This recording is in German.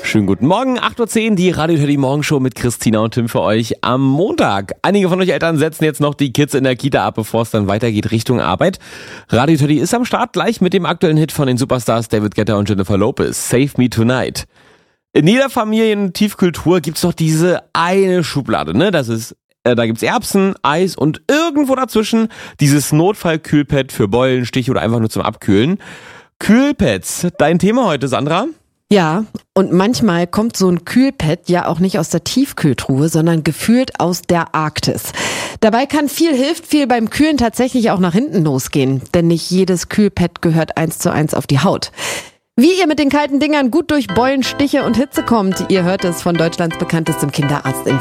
Schönen guten Morgen, 8:10 Uhr, die Radio Teddy Morgenshow mit Christina und Tim für euch am Montag. Einige von euch Eltern setzen jetzt noch die Kids in der Kita ab, bevor es dann weitergeht Richtung Arbeit. Radio Teddy ist am Start, gleich mit dem aktuellen Hit von den Superstars David Guetta und Jennifer Lopez, Save Me Tonight. In jeder Familientiefkühltruhe gibt's doch diese eine Schublade, ne? Da gibt's Erbsen, Eis und irgendwo dazwischen dieses Notfallkühlpad für Beulen, Stiche oder einfach nur zum Abkühlen. Kühlpads, dein Thema heute, Sandra? Ja, und manchmal kommt so ein Kühlpad ja auch nicht aus der Tiefkühltruhe, sondern gefühlt aus der Arktis. Dabei kann hilft viel beim Kühlen tatsächlich auch nach hinten losgehen, denn nicht jedes Kühlpad gehört 1:1 auf die Haut. Wie ihr mit den kalten Dingern gut durch Beulen, Stiche und Hitze kommt, ihr hört es von Deutschlands bekanntestem Kinderarzt